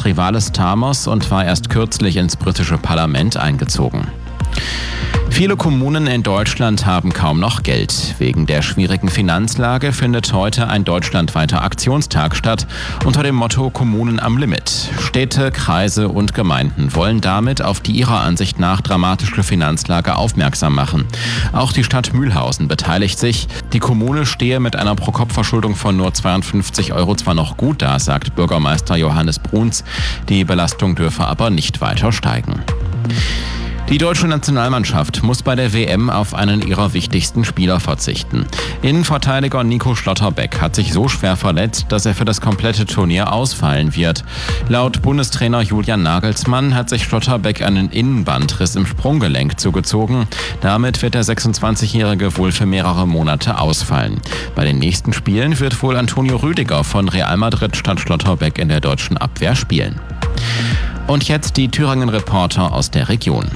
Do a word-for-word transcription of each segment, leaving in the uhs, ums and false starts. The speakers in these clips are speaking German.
Rivales Thamos und war erst kürzlich ins britische Parlament eingezogen. Viele Kommunen in Deutschland haben kaum noch Geld. Wegen der schwierigen Finanzlage findet heute ein deutschlandweiter Aktionstag statt unter dem Motto Kommunen am Limit. Städte, Kreise und Gemeinden wollen damit auf die ihrer Ansicht nach dramatische Finanzlage aufmerksam machen. Auch die Stadt Mühlhausen beteiligt sich. Die Kommune stehe mit einer Pro-Kopf-Verschuldung von nur zweiundfünfzig Euro zwar noch gut da, sagt Bürgermeister Johannes Bruns. Die Belastung dürfe aber nicht weiter steigen. Die deutsche Nationalmannschaft muss bei der W M auf einen ihrer wichtigsten Spieler verzichten. Innenverteidiger Nico Schlotterbeck hat sich so schwer verletzt, dass er für das komplette Turnier ausfallen wird. Laut Bundestrainer Julian Nagelsmann hat sich Schlotterbeck einen Innenbandriss im Sprunggelenk zugezogen. Damit wird der sechsundzwanzigjährige wohl für mehrere Monate ausfallen. Bei den nächsten Spielen wird wohl Antonio Rüdiger von Real Madrid statt Schlotterbeck in der deutschen Abwehr spielen. Und jetzt die Thüringen-Reporter aus der Region.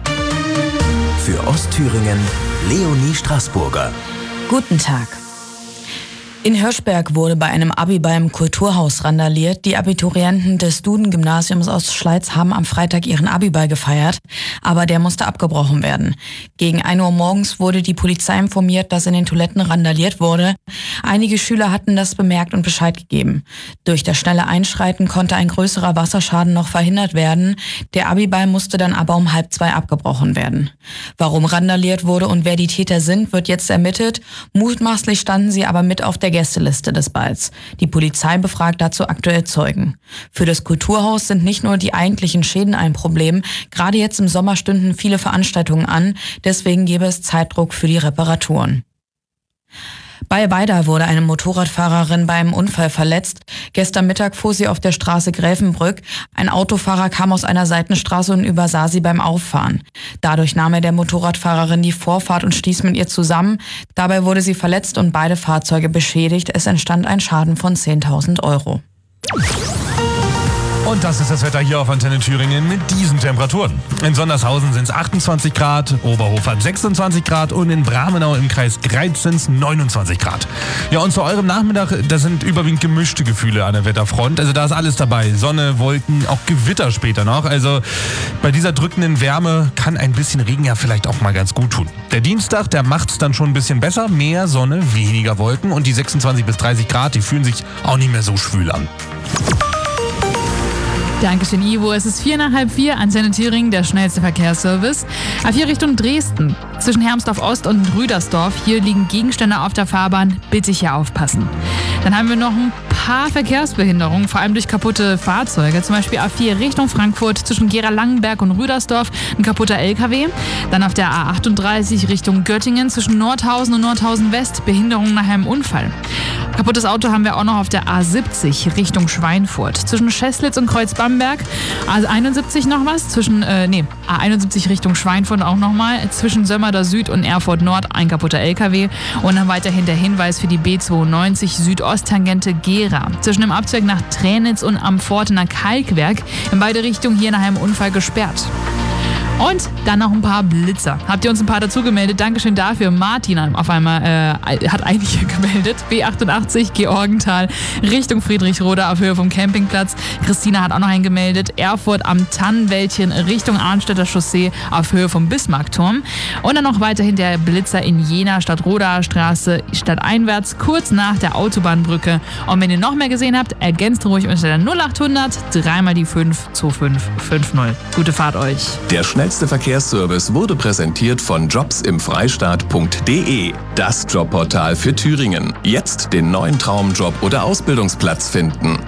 Für Ostthüringen Leonie Straßburger. Guten Tag. In Hirschberg wurde bei einem Abi beim Kulturhaus randaliert. Die Abiturienten des Duden-Gymnasiums aus Schleiz haben am Freitag ihren Abiball gefeiert, aber der musste abgebrochen werden. Gegen ein Uhr morgens wurde die Polizei informiert, dass in den Toiletten randaliert wurde. Einige Schüler hatten das bemerkt und Bescheid gegeben. Durch das schnelle Einschreiten konnte ein größerer Wasserschaden noch verhindert werden. Der Abiball musste dann aber um halb zwei abgebrochen werden. Warum randaliert wurde und wer die Täter sind, wird jetzt ermittelt. Mutmaßlich standen sie aber mit auf der Gästeliste des Balls. Die Polizei befragt dazu aktuell Zeugen. Für das Kulturhaus sind nicht nur die eigentlichen Schäden ein Problem. Gerade jetzt im Sommer stünden viele Veranstaltungen an. Deswegen gäbe es Zeitdruck für die Reparaturen. Bei Weida wurde eine Motorradfahrerin bei einem Unfall verletzt. Gestern Mittag fuhr sie auf der Straße Gräfenbrück. Ein Autofahrer kam aus einer Seitenstraße und übersah sie beim Auffahren. Dadurch nahm er der Motorradfahrerin die Vorfahrt und stieß mit ihr zusammen. Dabei wurde sie verletzt und beide Fahrzeuge beschädigt. Es entstand ein Schaden von zehntausend Euro. Und das ist das Wetter hier auf Antenne Thüringen mit diesen Temperaturen. In Sondershausen sind es achtundzwanzig Grad, Oberhof hat sechsundzwanzig Grad und in Bramenau im Kreis Greiz sind es neunundzwanzig Grad. Ja, und zu eurem Nachmittag, da sind überwiegend gemischte Gefühle an der Wetterfront. Also da ist alles dabei. Sonne, Wolken, auch Gewitter später noch. Also bei dieser drückenden Wärme kann ein bisschen Regen ja vielleicht auch mal ganz gut tun. Der Dienstag, der macht es dann schon ein bisschen besser. Mehr Sonne, weniger Wolken und die sechsundzwanzig bis dreißig Grad, die fühlen sich auch nicht mehr so schwül an. Dankeschön, Ivo. Es ist vier nach halb vier, Antenne Thüringen, der schnellste Verkehrsservice. A vier Richtung Dresden. Zwischen Hermsdorf Ost und Rüdersdorf. Hier liegen Gegenstände auf der Fahrbahn. Bitte hier aufpassen. Dann haben wir noch ein paar Verkehrsbehinderungen, vor allem durch kaputte Fahrzeuge. Zum Beispiel A vier Richtung Frankfurt zwischen Gera-Langenberg und Rüdersdorf. Ein kaputter L K W. Dann auf der A achtunddreißig Richtung Göttingen zwischen Nordhausen und Nordhausen West. Behinderung nach einem Unfall. Kaputtes Auto haben wir auch noch auf der A siebzig Richtung Schweinfurt. Zwischen Scheslitz und Kreuzbamberg. A einundsiebzig noch was. Zwischen, äh, nee, A einundsiebzig Richtung Schweinfurt auch nochmal. Zwischen Sömmerda Süd und Erfurt Nord ein kaputter L K W. Und dann weiterhin der Hinweis für die B zweiundneunzig Südosttangente Gera. Zwischen dem Abzweig nach Tränitz und am Fortener Kalkwerk. In beide Richtungen hier nach einem Unfall gesperrt. Und dann noch ein paar Blitzer. Habt ihr uns ein paar dazu gemeldet? Dankeschön dafür. Martin auf einmal äh, hat einige gemeldet. B achtundachtzig Georgenthal Richtung Friedrichroda auf Höhe vom Campingplatz. Christina hat auch noch einen gemeldet. Erfurt am Tannenwäldchen Richtung Arnstädter Chaussee auf Höhe vom Bismarckturm. Und dann noch weiterhin der Blitzer in Jena Stadtrodaer Straße stadteinwärts kurz nach der Autobahnbrücke. Und wenn ihr noch mehr gesehen habt, ergänzt ruhig unter der null achthundert dreimal die fünf zwei fünf fünf null. Gute Fahrt euch. Der schnellste Verkehrsservice wurde präsentiert von jobs im freistaat punkt de, das Jobportal für Thüringen. Jetzt den neuen Traumjob oder Ausbildungsplatz finden.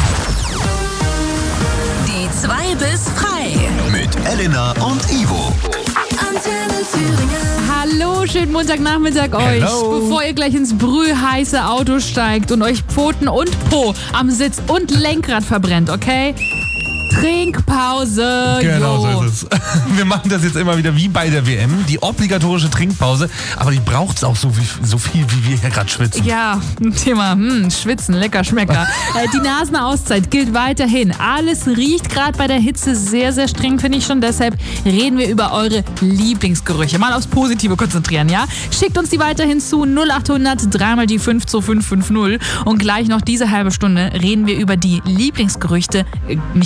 Die zwei bis frei. Mit Elena und Ivo. Antenne Thüringen. Hallo, schönen Montagnachmittag euch. Hello. Bevor ihr gleich ins brühheiße Auto steigt und euch Pfoten und Po am Sitz und Lenkrad verbrennt, okay? Trinkpause. Genau, jo. so ist es. Wir machen das jetzt immer wieder wie bei der W M, die obligatorische Trinkpause, aber die braucht es auch so, wie, so viel, wie wir hier gerade schwitzen. Ja, Thema hm, Schwitzen, lecker Schmecker. äh, die Nasenauszeit gilt weiterhin. Alles riecht gerade bei der Hitze sehr, sehr streng, finde ich schon. Deshalb reden wir über eure Lieblingsgerüche. Mal aufs Positive konzentrieren, ja? Schickt uns die weiterhin zu null achthundert dreimal die fünf zwei fünf fünf null und gleich noch diese halbe Stunde reden wir über die Lieblingsgerüchte, äh,